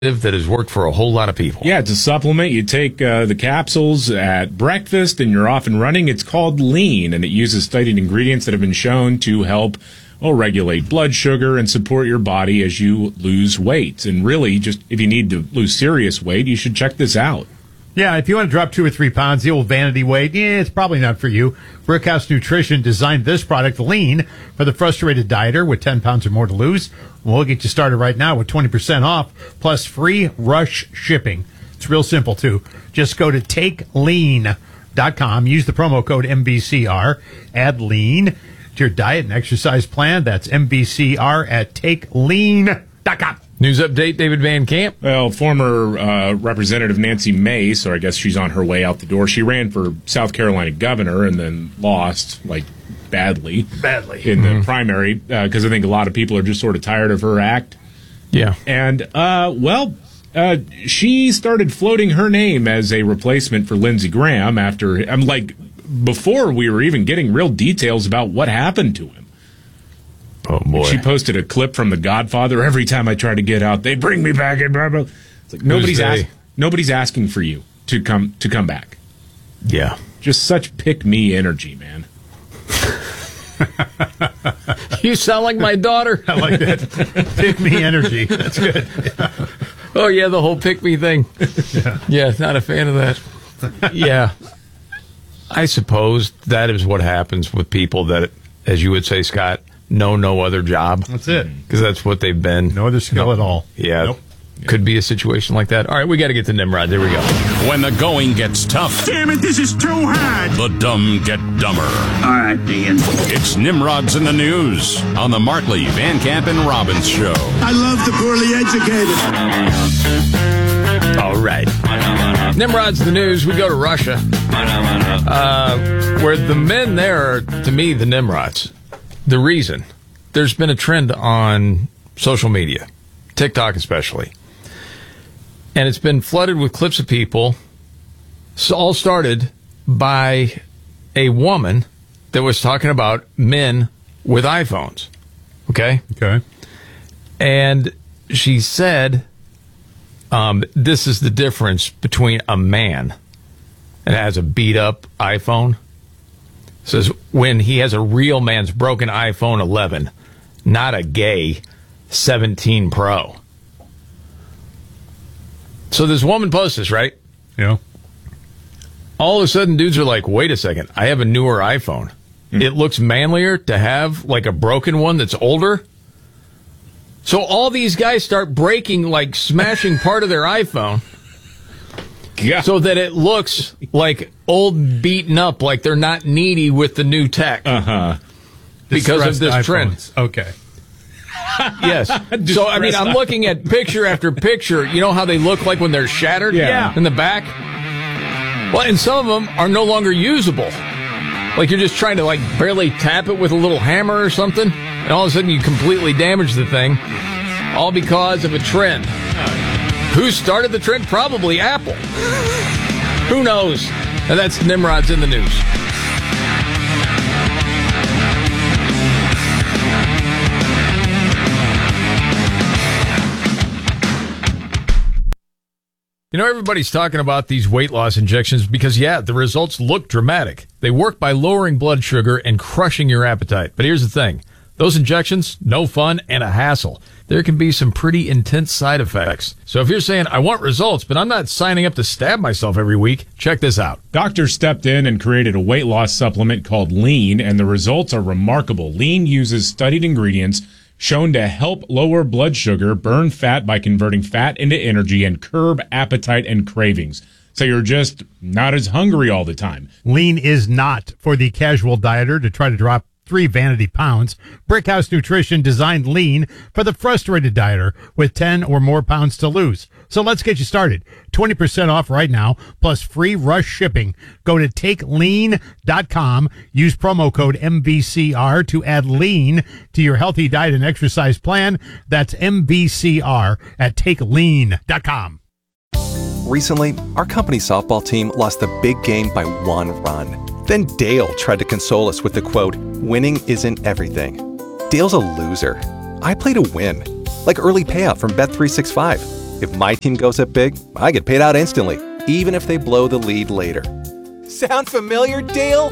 that has worked for a whole lot of people. Yeah, it's a supplement. You take the capsules at breakfast and you're off and running. It's called Lean, and it uses studied ingredients that have been shown to help regulate blood sugar and support your body as you lose weight. And really, just if you need to lose serious weight, you should check this out. Yeah, if you want to drop 2 or 3 pounds, the old vanity weight, it's probably not for you. Brickhouse Nutrition designed this product, Lean, for the frustrated dieter with 10 pounds or more to lose. We'll get you started right now with 20% off, plus free rush shipping. It's real simple, too. Just go to TakeLean.com, use the promo code MBCR, add Lean to your diet and exercise plan. That's MBCR at TakeLean.com. News update, David Van Camp. Well, former Representative Nancy Mace, or I guess she's on her way out the door, she ran for South Carolina governor and then lost, badly in the primary, because I think a lot of people are just sort of tired of her act. Yeah. And, she started floating her name as a replacement for Lindsey Graham before we were even getting real details about what happened to him. Oh, boy. She posted a clip from The Godfather. Every time I try to get out, they bring me back. And blah, blah. It's like nobody's asking for you to come back. Yeah. Just such pick-me energy, man. You sound like my daughter. I like that. Pick-me energy. That's good. Yeah. Oh, yeah, the whole pick-me thing. Yeah, not a fan of that. Yeah. I suppose that is what happens with people that, as you would say, Scott, know no other job. That's it. Because that's what they've been. No other skill at all. Yeah. Nope. Could be a situation like that. All right, we got to get to Nimrod. There we go. When the going gets tough. Damn it, this is too hard. The dumb get dumber. All right, Dean. It's Nimrod's in the News on the Martley, Van Camp, and Robbins Show. I love the poorly educated. All right. Nimrod's in the News. We go to Russia, where the men there are, to me, the Nimrods. The reason, there's been a trend on social media, TikTok especially, and it's been flooded with clips of people. It's all started by a woman that was talking about men with iPhones. Okay? Okay. And she said, this is the difference between a man and has a beat-up iPhone. Says when he has a real man's broken iPhone 11, not a gay 17 Pro. So this woman posts this, right? Yeah. All of a sudden, dudes are like, wait a second, I have a newer iPhone. It looks manlier to have a broken one that's older. So all these guys start smashing part of their iPhone. Yeah. So that it looks like old, beaten up, like they're not needy with the new tech. Uh-huh. Because of this iPhones. trend. Okay. Yes. So, I'm looking at picture after picture. You know how they look like when they're shattered? Yeah. In the back? Well, and some of them are no longer usable. Like you're just trying to, barely tap it with a little hammer or something, and all of a sudden you completely damage the thing, all because of a trend. Who started the trend? Probably Apple. Who knows? And that's Nimrod's in the News. You know, everybody's talking about these weight loss injections because, the results look dramatic. They work by lowering blood sugar and crushing your appetite. But here's the thing. Those injections, no fun and a hassle. There can be some pretty intense side effects. So if you're saying, I want results, but I'm not signing up to stab myself every week, check this out. Doctors stepped in and created a weight loss supplement called Lean, and the results are remarkable. Lean uses studied ingredients shown to help lower blood sugar, burn fat by converting fat into energy, and curb appetite and cravings. So you're just not as hungry all the time. Lean is not for the casual dieter to try to drop 3 vanity pounds. Brickhouse Nutrition designed Lean for the frustrated dieter with 10 or more pounds to lose. So let's get you started. 20% off right now, plus free rush shipping. Go to TakeLean.com. Use promo code MBCR to add Lean to your healthy diet and exercise plan. That's MBCR at TakeLean.com. Recently, our company softball team lost the big game by 1 run. Then Dale tried to console us with the quote, "Winning isn't everything." Dale's a loser. I play to win, like early payout from Bet365. If my team goes up big, I get paid out instantly, even if they blow the lead later. Sound familiar, Dale?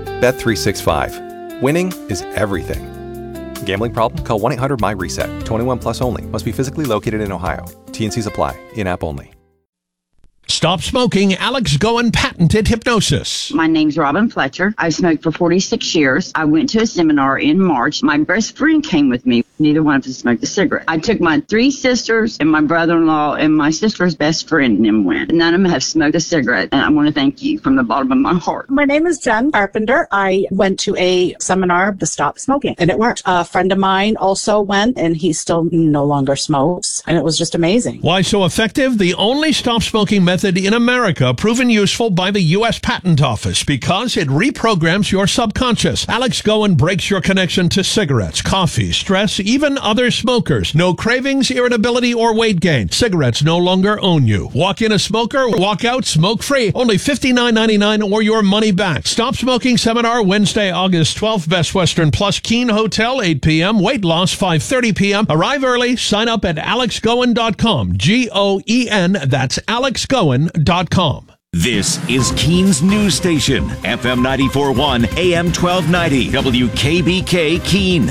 Bet365. Winning is everything. Gambling problem? Call 1-800-MY-RESET. 21 plus only. Must be physically located in Ohio. T&Cs apply. In-app only. Stop smoking. Alex Goen patented hypnosis. My name's Robin Fletcher. I've smoked for 46 years. I went to a seminar in March. My best friend came with me. Neither one of us smoked a cigarette. I took my 3 sisters and my brother-in-law and my sister's best friend and them went. None of them have smoked a cigarette, and I want to thank you from the bottom of my heart. My name is Jen Carpenter. I went to a seminar to stop smoking, and it worked. A friend of mine also went, and he still no longer smokes, and it was just amazing. Why so effective? The only stop smoking method in America proven useful by the U.S. Patent Office because it reprograms your subconscious. Alex Goen breaks your connection to cigarettes, coffee, stress, even other smokers. No cravings, irritability, or weight gain. Cigarettes no longer own you. Walk in a smoker, walk out smoke-free. Only $59.99 or your money back. Stop Smoking Seminar, Wednesday, August 12th, Best Western Plus Keene Hotel, 8 p.m. Weight loss, 5:30 p.m. Arrive early. Sign up at alexgoen.com. Goen. That's alexgoen.com. This is Keene's news station, FM 94.1, AM 1290, WKBK Keene.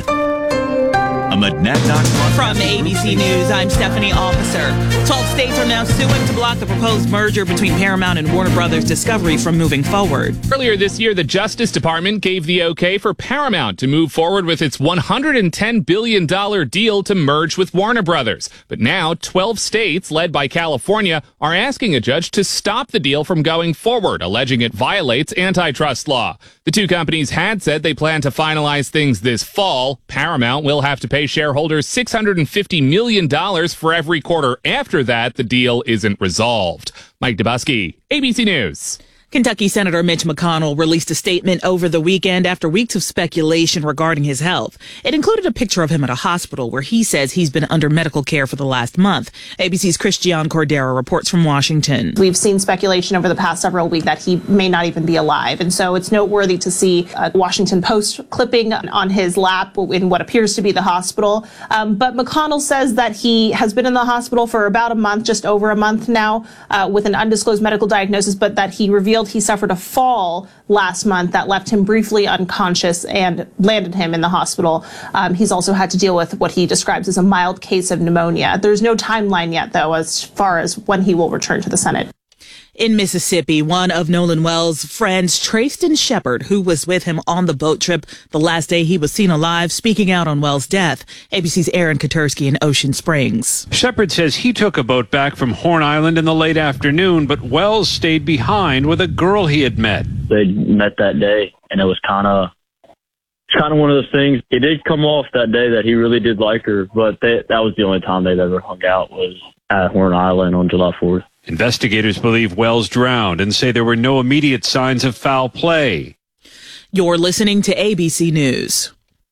A Monadnock. From ABC News, I'm Stephanie Officer. 12 states are now suing to block the proposed merger between Paramount and Warner Brothers Discovery from moving forward. Earlier this year, the Justice Department gave the okay for Paramount to move forward with its $110 billion deal to merge with Warner Brothers. But now, 12 states, led by California, are asking a judge to stop the deal from going forward, alleging it violates antitrust law. The two companies had said they plan to finalize things this fall. Paramount will have to pay shareholders $650 million for every quarter after that the deal isn't resolved. Mike Dubusky, ABC News. Kentucky Senator Mitch McConnell released a statement over the weekend after weeks of speculation regarding his health. It included a picture of him at a hospital where he says he's been under medical care for the last month. ABC's Christiane Cordero reports from Washington. We've seen speculation over the past several weeks that he may not even be alive. And so it's noteworthy to see a Washington Post clipping on his lap in what appears to be the hospital. But McConnell says that he has been in the hospital for about a month, just over a month now, with an undisclosed medical diagnosis, but that he revealed he suffered a fall last month that left him briefly unconscious and landed him in the hospital. He's also had to deal with what he describes as a mild case of pneumonia. There's no timeline yet, though, as far as when he will return to the Senate. In Mississippi, one of Nolan Wells' friends, Trayston Shepard, who was with him on the boat trip the last day he was seen alive, speaking out on Wells' death. ABC's Aaron Katursky in Ocean Springs. Shepard says he took a boat back from Horn Island in the late afternoon, but Wells stayed behind with a girl he had met. They met that day, and it was kind of one of those things. It did come off that day that he really did like her, but that was the only time they'd ever hung out was at Horn Island on July 4th. Investigators believe Wells drowned and say there were no immediate signs of foul play. You're listening to ABC News.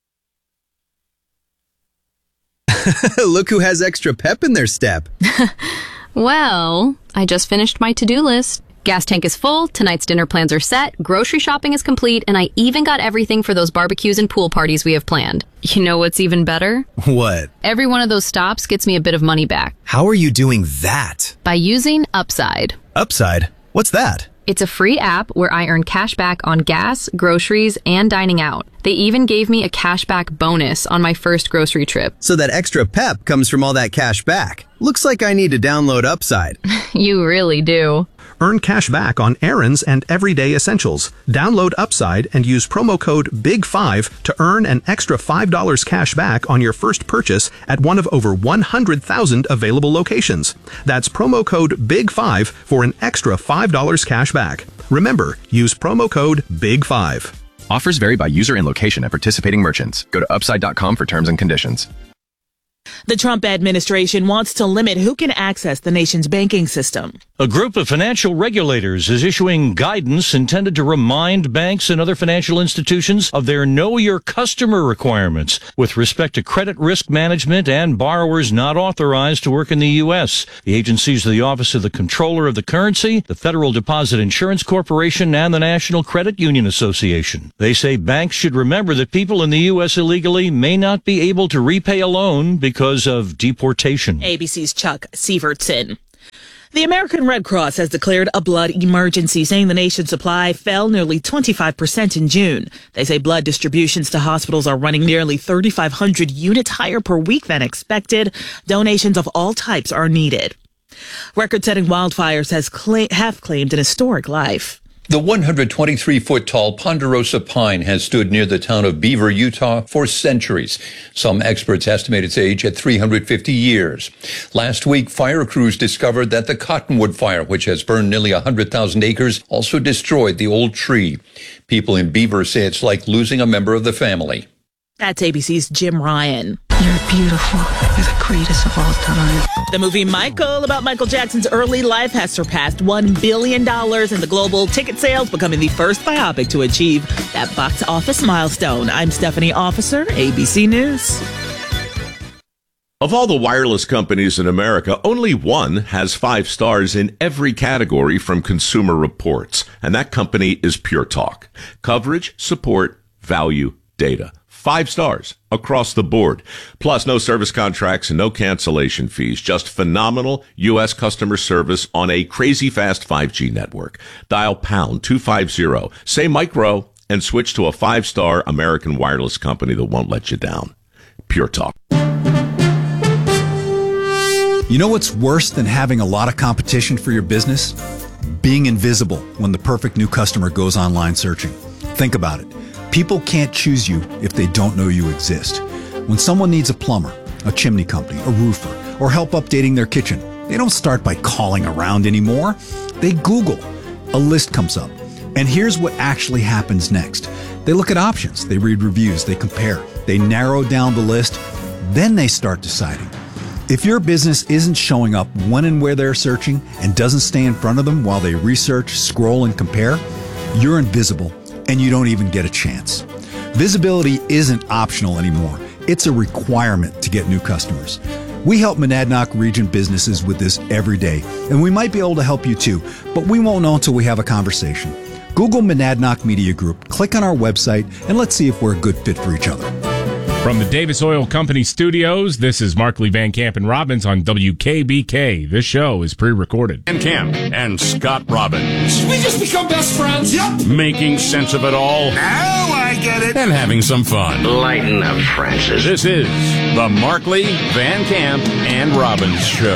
Look who has extra pep in their step. Well, I just finished my to-do list. Gas tank is full, tonight's dinner plans are set, grocery shopping is complete, and I even got everything for those barbecues and pool parties we have planned. You know what's even better? What? Every one of those stops gets me a bit of money back. How are you doing that? By using Upside. Upside? What's that? It's a free app where I earn cash back on gas, groceries, and dining out. They even gave me a cashback bonus on my first grocery trip. So that extra pep comes from all that cash back. Looks like I need to download Upside. You really do. Earn cash back on errands and everyday essentials. Download Upside and use promo code BIG5 to earn an extra $5 cash back on your first purchase at one of over 100,000 available locations. That's promo code BIG5 for an extra $5 cash back. Remember, use promo code BIG5. Offers vary by user and location at participating merchants. Go to upside.com for terms and conditions. The Trump administration wants to limit who can access the nation's banking system. A group of financial regulators is issuing guidance intended to remind banks and other financial institutions of their Know Your Customer requirements with respect to credit risk management and borrowers not authorized to work in the U.S. The agencies are the Office of the Comptroller of the Currency, the Federal Deposit Insurance Corporation, and the National Credit Union Association. They say banks should remember that people in the U.S. illegally may not be able to repay a loan because because of deportation. ABC's Chuck Sievertson. The American Red Cross has declared a blood emergency, saying the nation's supply fell nearly 25% in June. They say blood distributions to hospitals are running nearly 3,500 units higher per week than expected. Donations of all types are needed. Record-setting wildfires have claimed an historic life. The 123-foot-tall ponderosa pine has stood near the town of Beaver, Utah for centuries. Some experts estimate its age at 350 years. Last week, fire crews discovered that the Cottonwood Fire, which has burned nearly 100,000 acres, also destroyed the old tree. People in Beaver say it's like losing a member of the family. That's ABC's Jim Ryan. You're beautiful. You're the greatest of all time. The movie Michael, about Michael Jackson's early life, has surpassed $1 billion in the global ticket sales, becoming the first biopic to achieve that box office milestone. I'm Stephanie Officer, ABC News. Of all the wireless companies in America, only one has 5 stars in every category from Consumer Reports, and that company is Pure Talk. Coverage, support, value, data. 5 stars across the board. Plus, no service contracts and no cancellation fees. Just phenomenal U.S. customer service on a crazy fast 5G network. Dial pound 250, say micro, and switch to a 5-star American wireless company that won't let you down. Pure Talk. You know what's worse than having a lot of competition for your business? Being invisible when the perfect new customer goes online searching. Think about it. People can't choose you if they don't know you exist. When someone needs a plumber, a chimney company, a roofer, or help updating their kitchen, they don't start by calling around anymore. They Google. A list comes up. And here's what actually happens next. They look at options, they read reviews, they compare, they narrow down the list, then they start deciding. If your business isn't showing up when and where they're searching and doesn't stay in front of them while they research, scroll, and compare, you're invisible and you don't even get a chance. Visibility isn't optional anymore. It's a requirement to get new customers. We help Monadnock region businesses with this every day, and we might be able to help you too, but we won't know until we have a conversation. Google Monadnock Media Group, click on our website, and let's see if we're a good fit for each other. From the Davis Oil Company studios, this is Markley, Van Camp, and Robbins on WKBK. This show is pre-recorded. Van Camp and Scott Robbins. We just become best friends. Yep. Making sense of it all. Now I get it. And having some fun. Lighten up, Francis. This is the Markley, Van Camp, and Robbins Show.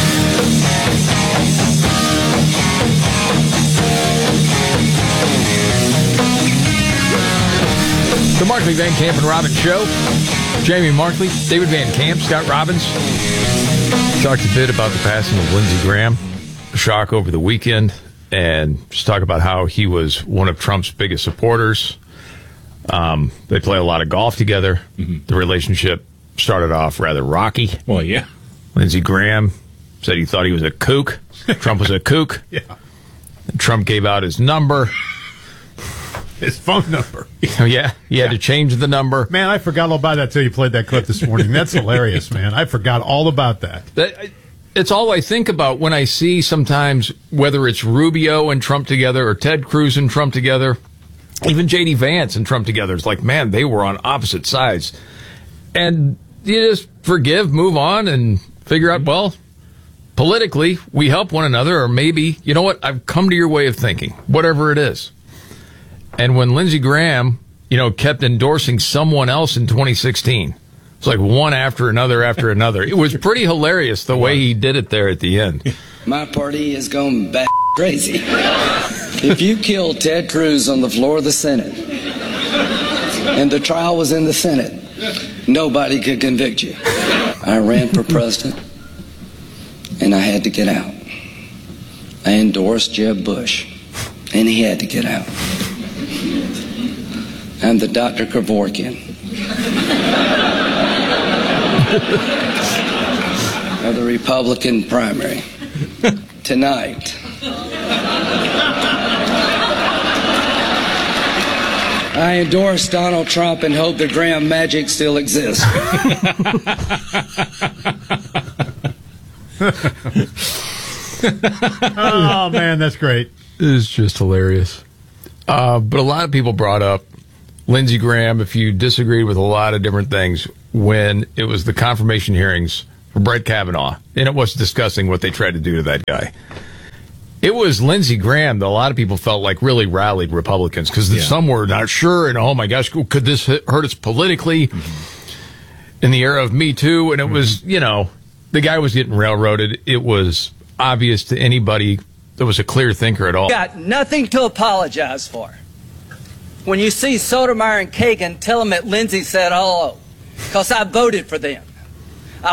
The Markley, Van Camp, and Robbins Show. Jamie Markley, David Van Camp, Scott Robbins. Talked a bit about the passing of Lindsey Graham. A shock over the weekend. And just talk about how he was one of Trump's biggest supporters. They play a lot of golf together. Mm-hmm. The relationship started off rather rocky. Well, yeah. Lindsey Graham said he thought he was a kook. Trump was a kook. Yeah. And Trump gave out his number. His phone number. Yeah, he had to change the number. Man, I forgot all about that till you played that clip this morning. That's hilarious, man. I forgot all about that. It's all I think about when I see sometimes, whether it's Rubio and Trump together or Ted Cruz and Trump together, even J.D. Vance and Trump together. It's like, man, they were on opposite sides. And you just forgive, move on, and figure out, well, politically, we help one another, or maybe, you know what, I've come to your way of thinking, whatever it is. And when Lindsey Graham, kept endorsing someone else in 2016, it's like one after another after another. It was pretty hilarious the way he did it there at the end. My party is going bat crazy. If you killed Ted Cruz on the floor of the Senate and the trial was in the Senate, nobody could convict you. I ran for president and I had to get out. I endorsed Jeb Bush and he had to get out. I'm the Dr. Kevorkian of the Republican primary. Tonight, I endorse Donald Trump and hope the Graham magic still exists. Oh, man, that's great. It's just hilarious. But a lot of people brought up Lindsey Graham, if you disagreed with a lot of different things, when it was the confirmation hearings for Brett Kavanaugh, and it was discussing what they tried to do to that guy. It was Lindsey Graham that a lot of people felt like really rallied Republicans because some were not sure, and oh my gosh, could this hurt us politically in the era of Me Too? And it was, the guy was getting railroaded. It was obvious to anybody that was a clear thinker at all. Got nothing to apologize for. When you see Sotomayor and Kagan, tell them that Lindsey said hello, because I voted for them.